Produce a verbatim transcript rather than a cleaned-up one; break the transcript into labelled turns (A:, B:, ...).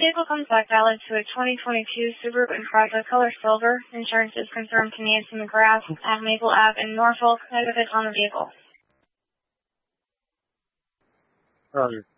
A: vehicle comes back valid to a twenty twenty-two Subaru Impreza color silver. Insurance is confirmed to Nancy McGrath at Maple Ave in Norfolk. Benefits on the vehicle.
B: Roger.